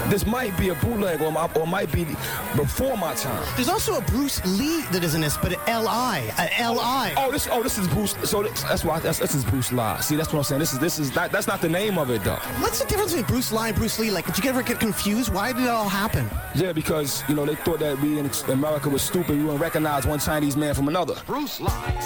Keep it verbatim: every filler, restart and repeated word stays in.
This might be a bootleg, or, my, or might be before my time. There's also a Bruce Lee that is in this, but L I, uh, L I. Oh, this, oh, this is Bruce. So this, that's why that's, this is Bruce Lee. See, that's what I'm saying. This is, this is not, that's not the name of it, though. What's the difference between Bruce Lee and Bruce Lee? Like, did you ever get confused? Why did it all happen? Yeah, because you know they thought that we in America was stupid. We wouldn't recognize one Chinese man from another. Bruce Lee.